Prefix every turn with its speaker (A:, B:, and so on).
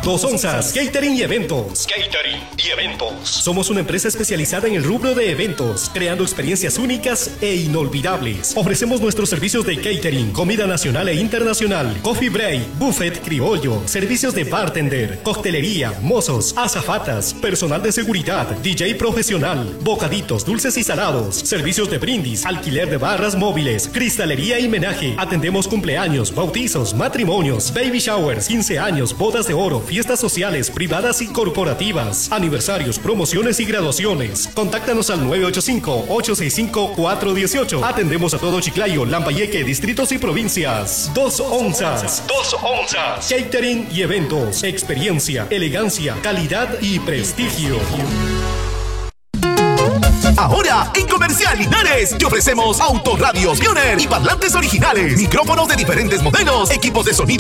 A: 2 Onzas, Catering y Eventos. Catering y Eventos. Somos una empresa especializada en el rubro de eventos, creando experiencias únicas e inolvidables. Ofrecemos nuestros servicios de catering, comida nacional e internacional, coffee break, buffet criollo, servicios de bartender, coctelería, mozos, azafatas, personal de seguridad, DJ profesional, bocaditos, dulces y salados, servicios de brindis, alquiler de barras móviles, cristalería y menaje. Atendemos cumpleaños, bautizos, matrimonios, baby showers, 15 años, bodas de oro, fiestas sociales, privadas y corporativas, aniversarios, promociones y graduaciones. Contáctanos al 985-865-418. Atendemos a todo Chiclayo, Lambayeque, distritos y provincias. 2 Onzas. 2 Onzas. Catering y eventos. Experiencia, elegancia, calidad y prestigio.
B: Ahora, en Comercial Linares, te ofrecemos autorradios Pioneer y parlantes originales, micrófonos de diferentes modelos, equipos de sonido